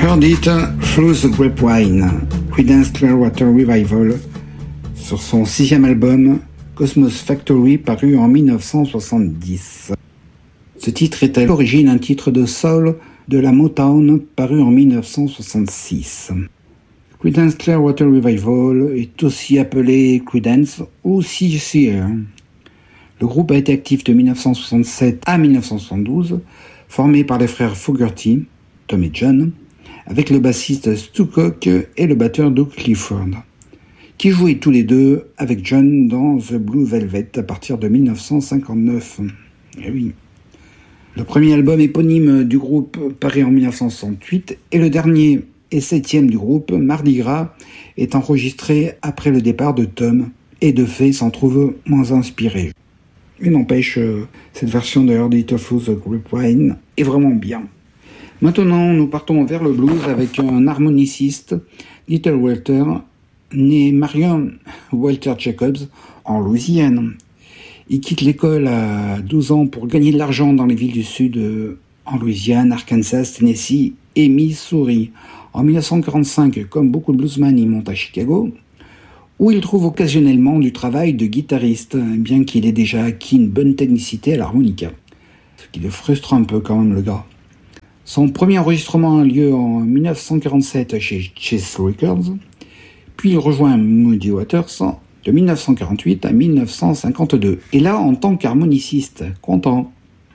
Heard It Through the Grapevine, Creedence Clearwater Revival, sur son 6e album Cosmos Factory paru en 1970. Ce titre est à l'origine un titre de soul de la Motown paru en 1966. Creedence Clearwater Revival est aussi appelé Creedence ou CCR. Le groupe a été actif de 1967 à 1972, formé par les frères Fogerty, Tom et John, avec le bassiste Stu Cook et le batteur Doug Clifford, qui jouaient tous les deux avec John dans The Blue Velvet à partir de 1959. Et oui. Le premier album éponyme du groupe paraît en 1968 et le dernier et 7e du groupe, Mardi Gras, est enregistré après le départ de Tom et de fait s'en trouve moins inspiré. Il n'empêche, cette version de Heard It Through the Grapevine est vraiment bien. Maintenant, nous partons vers le blues avec un harmoniciste, Little Walter, né Marion Walter Jacobs en Louisiane. Il quitte l'école à 12 ans pour gagner de l'argent dans les villes du Sud, en Louisiane, Arkansas, Tennessee et Missouri. En 1945, comme beaucoup de bluesmen, il monte à Chicago, où il trouve occasionnellement du travail de guitariste, bien qu'il ait déjà acquis une bonne technicité à l'harmonica. Ce qui le frustre un peu quand même, le gars. Son premier enregistrement a lieu en 1947 chez Chess Records, puis il rejoint Muddy Waters de 1948 à 1952. Et là, en tant qu'harmoniciste, content.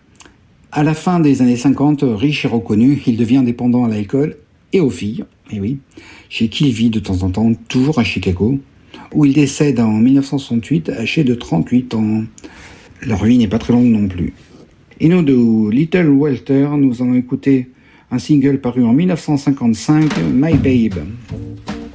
À la fin des années 50, riche et reconnu, il devient dépendant à l'alcool et aux filles, et oui, chez qui il vit de temps en temps, toujours à Chicago, où il décède en 1968, âgé de 38 ans. Leur vie n'est pas très longue non plus. Et nous, de Little Walter, nous allons écouter un single paru en 1955, My Babe.